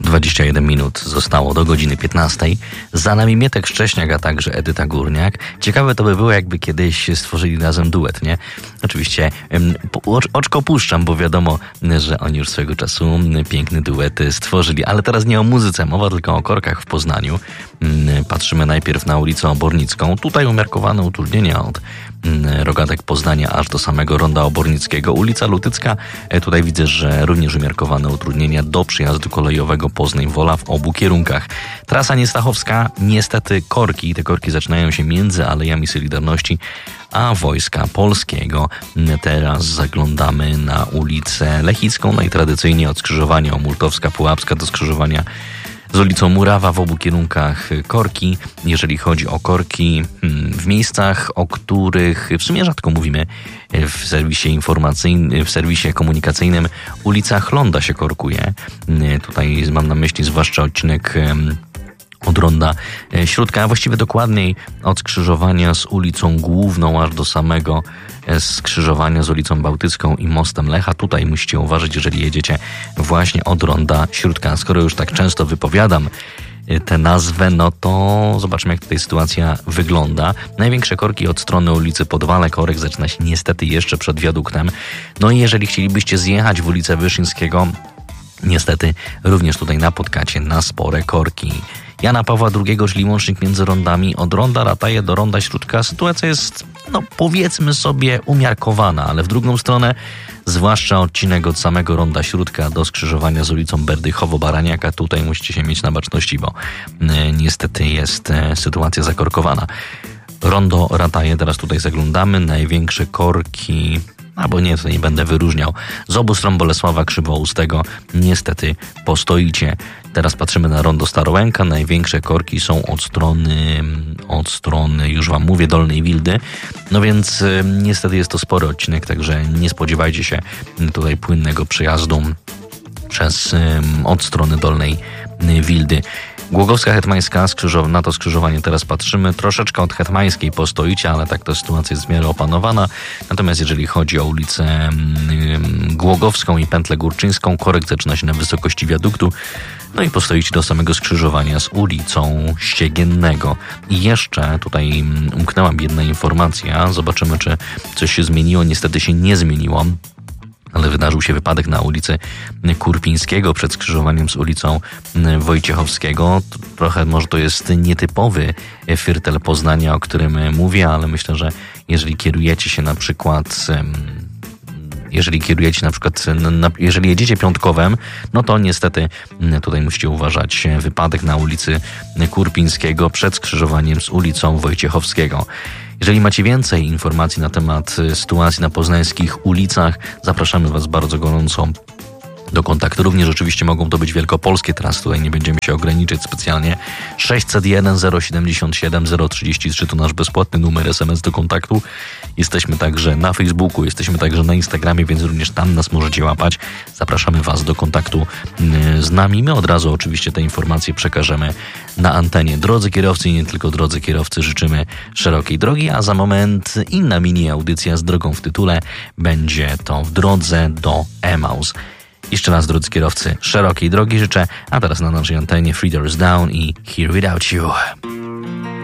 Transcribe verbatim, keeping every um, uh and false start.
dwadzieścia jeden minut zostało do godziny piętnastej. Za nami Mietek Szcześniak, a także Edyta Górniak. Ciekawe to by było, jakby kiedyś stworzyli razem duet, nie? Oczywiście ocz, oczko puszczam, bo wiadomo, że oni już swego czasu piękny duet stworzyli. Ale teraz nie o muzyce, mowa tylko o korkach w Poznaniu. Patrzymy najpierw na ulicę Obornicką. Tutaj umiarkowane utrudnienia od Rogatek Poznania aż do samego Ronda Obornickiego. Ulica Lutycka, tutaj widzę, że również umiarkowane utrudnienia do przyjazdu kolejowego Poznań-Wola w obu kierunkach. Trasa Niestachowska, niestety korki. Te korki zaczynają się między Alejami Solidarności a Wojska Polskiego. Teraz zaglądamy na ulicę Lechicką, najtradycyjniej od skrzyżowania Omurtowska-Pułapska do skrzyżowania z ulicą Murawa, w obu kierunkach korki. Jeżeli chodzi o korki w miejscach, o których w sumie rzadko mówimy w serwisie informacyjnym, w serwisie komunikacyjnym, ulica Chląda się korkuje. Tutaj mam na myśli zwłaszcza odcinek od Ronda Śródka, a właściwie dokładniej od skrzyżowania z ulicą Główną aż do samego skrzyżowania z ulicą Bałtycką i mostem Lecha. Tutaj musicie uważać, jeżeli jedziecie właśnie od Ronda Śródka. Skoro już tak często wypowiadam tę nazwę, no to zobaczmy, jak tutaj sytuacja wygląda. Największe korki od strony ulicy Podwale. Korek zaczyna się niestety jeszcze przed wiaduktem. No i jeżeli chcielibyście zjechać w ulicę Wyszyńskiego, niestety również tutaj napotkacie na spore korki. Jana Pawła drugiego, czyli łącznik między rondami od Ronda Rataje do Ronda Śródka. Sytuacja jest, no powiedzmy sobie, umiarkowana, ale w drugą stronę, zwłaszcza odcinek od samego Ronda Śródka do skrzyżowania z ulicą Berdychowo-Baraniaka, tutaj musicie się mieć na baczności, bo y, niestety jest y, sytuacja zakorkowana. Rondo Rataje, teraz tutaj zaglądamy, największe korki... Albo nie, to nie będę wyróżniał. Z obu stron Bolesława Krzywoustego niestety postoicie. Teraz patrzymy na Rondo Starołęka. Największe korki są od strony, od strony, już wam mówię, Dolnej Wildy. No więc y, niestety jest to spory odcinek, także nie spodziewajcie się tutaj płynnego przejazdu przez, y, od strony Dolnej Wildy. Głogowska Hetmańska, na to skrzyżowanie teraz patrzymy. Troszeczkę od Hetmańskiej postoicie, ale tak to sytuacja jest w miarę opanowana. Natomiast jeżeli chodzi o ulicę Głogowską i Pętlę Górczyńską, korek zaczyna się na wysokości wiaduktu. No i postoicie do samego skrzyżowania z ulicą Ściegiennego. I jeszcze tutaj umknęła mi jedna informacja. Zobaczymy, czy coś się zmieniło. Niestety się nie zmieniło. Ale wydarzył się wypadek na ulicy Kurpińskiego przed skrzyżowaniem z ulicą Wojciechowskiego. Trochę może to jest nietypowy firtel Poznania, o którym mówię, ale myślę, że jeżeli kierujecie się na przykład... Jeżeli kierujecie na przykład, jeżeli jedziecie Piątkowem, no to niestety tutaj musicie uważać wypadek na ulicy Kurpińskiego przed skrzyżowaniem z ulicą Wojciechowskiego. Jeżeli macie więcej informacji na temat sytuacji na poznańskich ulicach, zapraszamy was bardzo gorąco do kontaktu. Również oczywiście mogą to być wielkopolskie trasy, tutaj nie będziemy się ograniczyć specjalnie. sześćset jeden zero siedemdziesiąt siedem zero trzydzieści trzy to nasz bezpłatny numer es em es do kontaktu. Jesteśmy także na Facebooku, jesteśmy także na Instagramie, więc również tam nas możecie łapać. Zapraszamy was do kontaktu z nami. My od razu oczywiście te informacje przekażemy na antenie. Drodzy kierowcy i nie tylko drodzy kierowcy, życzymy szerokiej drogi, a za moment inna mini audycja z drogą w tytule. Będzie to W drodze do Emaus. Jeszcze raz, drodzy kierowcy, szerokiej drogi życzę, a teraz na naszej antenie Three Doors Down i Here Without You.